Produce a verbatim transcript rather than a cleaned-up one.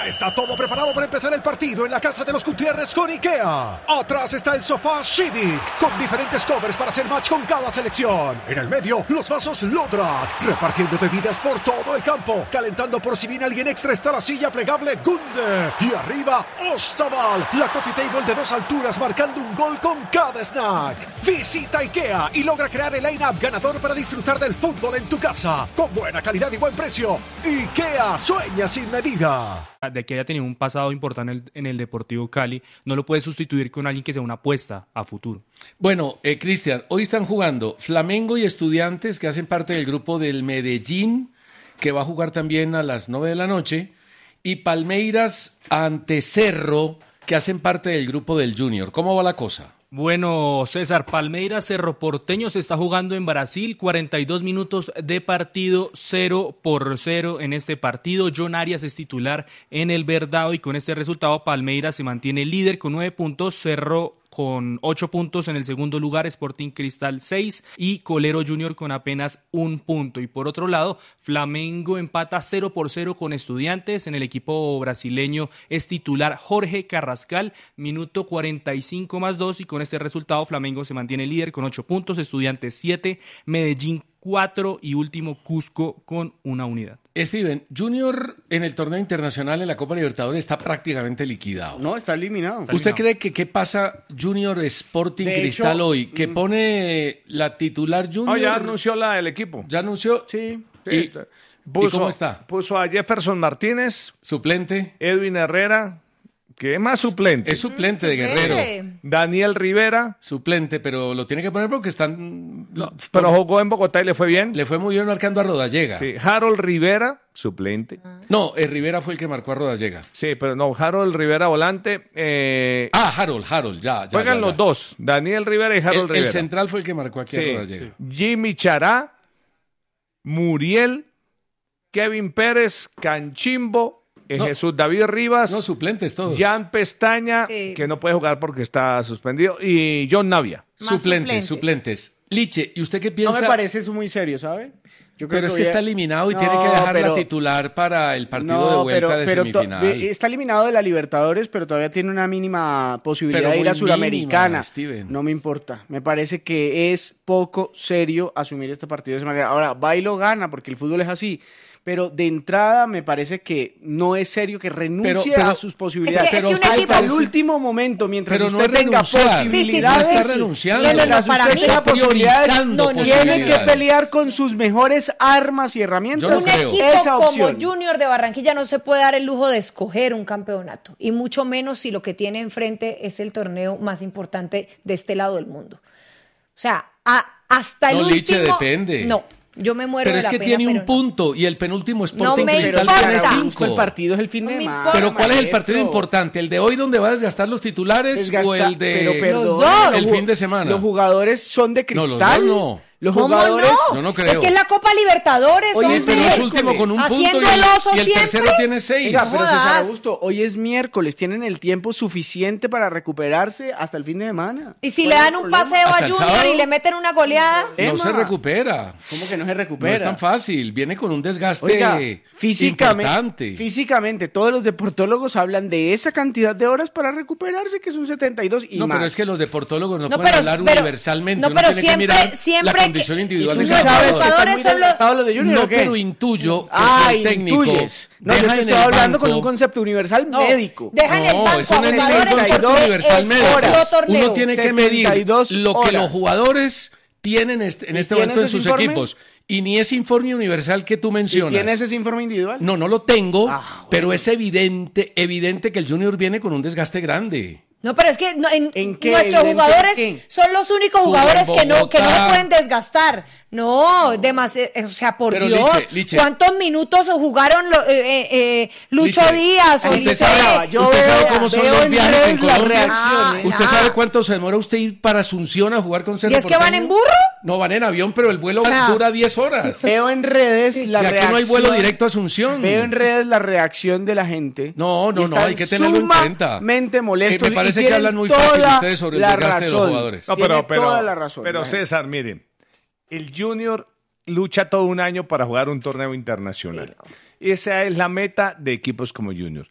Ya está todo preparado para empezar el partido en la casa de los Gutiérrez con IKEA. Atrás está el sofá Civic, con diferentes covers para hacer match con cada selección. En el medio, los vasos Lodrat, repartiendo bebidas por todo el campo. Calentando por si viene alguien extra está la silla plegable Gunde. Y arriba, Ostaval, la coffee table de dos alturas marcando un gol con cada snack. Visita IKEA y logra crear el line-up ganador para disfrutar del fútbol en tu casa. Con buena calidad y buen precio. IKEA sueña sin medida. De que haya tenido un pasado importante en el, en el Deportivo Cali, no lo puede sustituir con alguien que sea una apuesta a futuro. Bueno, eh, Cristian, hoy están jugando Flamengo y Estudiantes, que hacen parte del grupo del Medellín, que va a jugar también a las nueve de la noche, y Palmeiras ante Cerro, que hacen parte del grupo del Junior. ¿Cómo va la cosa? Bueno, César, Palmeiras Cerro Porteño se está jugando en Brasil, cuarenta y dos minutos de partido, cero por cero en este partido. John Arias es titular en el Verdado y con este resultado Palmeiras se mantiene líder con nueve puntos, Cerro con ocho puntos en el segundo lugar, Sporting Cristal seis y Colero Junior con apenas un punto. Y por otro lado, Flamengo empata cero por cero con Estudiantes. En el equipo brasileño es titular Jorge Carrascal, minuto cuarenta y cinco más dos, y con este resultado Flamengo se mantiene líder con ocho puntos, Estudiantes siete, Medellín cuatro y último Cusco con una unidad. Steven, Junior en el torneo internacional en la Copa Libertadores está prácticamente liquidado. No, está eliminado. ¿Usted eliminado. cree que qué pasa Junior Sporting de Cristal hecho, hoy? ¿Que pone la titular Junior? Oh, ya anunció la del equipo. ¿Ya anunció? Sí. ¿Y, sí. Puso, ¿Y cómo está? Puso a Jefferson Martínez. Suplente. Edwin Herrera. ¿Qué más suplente? Es suplente de Guerrero. Daniel Rivera. Suplente, pero lo tiene que poner porque están... No, pero jugó en Bogotá y le fue bien. Le fue muy bien marcando a Rodallega. Sí, Harold Rivera, suplente. No, el Rivera fue el que marcó a Rodallega. Sí, pero no, Harold Rivera, volante. Eh... Ah, Harold, Harold, ya. ya Juegan ya, ya. los dos, Daniel Rivera y Harold el, Rivera. El central fue el que marcó aquí sí, a Rodallega. Sí. Jimmy Chará, Muriel, Kevin Pérez, Canchimbo, No, Jesús David Rivas, no, suplentes todos. Jan Pestaña, eh, que no puede jugar porque está suspendido, y John Navia. Suplentes, suplentes, suplentes. Liche, ¿y usted qué piensa? No me parece eso muy serio, ¿sabe? Yo creo pero que es que está eliminado y no, tiene que dejar pero, la titular para el partido no, de vuelta pero, de pero semifinal. To, está eliminado de la Libertadores, pero todavía tiene una mínima posibilidad de ir a Suramericana. Mínima, no me importa. Me parece que es poco serio asumir este partido de esa manera. Ahora, va y lo gana, porque el fútbol es así. Pero de entrada me parece que no es serio que renuncie pero, pero, a sus posibilidades. Es que, pero es que hasta equipo... el último momento, mientras pero usted no tenga renunciar. posibilidades, sí, sí, sí, está renunciando. No, no, no, para usted mí, tenga posibilidades, no, no, tiene que pelear con sus mejores armas y herramientas. Yo no un creo. equipo Esa como opción. Junior de Barranquilla no se puede dar el lujo de escoger un campeonato, y mucho menos si lo que tiene enfrente es el torneo más importante de este lado del mundo. O sea, a, hasta el no, último... Liche, depende. No. Yo me muero pero de es la que pena, tiene un no. punto y el penúltimo Sporting no Cristal importa. tiene cinco. El partido es el fin no de semana. Pero ¿cuál maestro? es el partido importante? ¿El de hoy donde va a desgastar los titulares Desgasta, o el de pero perdón, el fin de semana? Los jugadores son de cristal. No, los dos no. Los ¿Cómo jugadores no? Yo no creo. Es que es la Copa Libertadores, Oye, hombre. pero es último con un punto Haciendo y el, el oso y el siempre. tercero tiene seis. Oiga, pero Jodas. César Augusto, hoy es miércoles, tienen el tiempo suficiente para recuperarse hasta el fin de semana. Y si le dan un paseo ¿Hasta a el Junior sábado? y le meten una goleada. No Emma. se recupera. ¿Cómo que no se No recupera? es tan fácil. Viene con un desgaste Oiga, físicamente, importante. físicamente, todos los deportólogos hablan de esa cantidad de horas para recuperarse, que es un setenta y dos y no, más. pero es que los deportólogos no, No, pueden pero- hablar pero- universalmente. no, Uno pero tiene siempre- que mirar siempre la condición que- individual ¿Y de tú cada sabes que jugador. están jugadores muy son los- desgastados los de Junior No, o qué? pero intuyo que Ah, el técnico intuyes. No, yo deja te en estoy el hablando banco- con un concepto universal No, médico. Dejan el No, banco eso a no es jugadores ningún concepto porque universal es médico. otro torneo. Uno tiene que medir setenta y dos lo que horas. los jugadores tienen este- en ¿Y este tienes momento en ese sus informe? equipos. Y ni ese informe universal que tú ¿Y mencionas. tienes ese informe individual? No, no lo tengo, Ah, bueno. pero es evidente, evidente que el Junior viene con un desgaste grande. No, pero es que no, en, ¿En qué? nuestros ¿En jugadores qué? son los únicos Jugó en jugadores que no, que no Bogotá. se pueden desgastar. No, demasiado, o sea, por Pero, Dios, Liche, Liche. ¿cuántos minutos jugaron lo- eh, eh, eh, Lucho Liche, Díaz, usted Olise? sabe- Yo ¿Usted sabe veo- cómo son veo los en viajes redes en las Colombia? reacciones. ¿Usted Ah. sabe cuánto se demora usted ir para Asunción a jugar con Cerro ¿Y es que van Porteño? en burro? No, van en avión, pero el vuelo sea, dura diez horas. Veo en redes la Y aquí reacción. no hay vuelo directo a Asunción. Veo en redes la reacción de la gente. No, no, Y no, están hay que tenerlo en cuenta. Sumamente molestos. Eh, me parece y que tienen hablan muy toda fácil ustedes sobre el la desgaste de los razón. jugadores. No, Tiene pero, pero, toda la razón. pero la gente. César, miren, el Junior lucha todo un año para jugar un torneo internacional. Esa es la meta de equipos como Junior.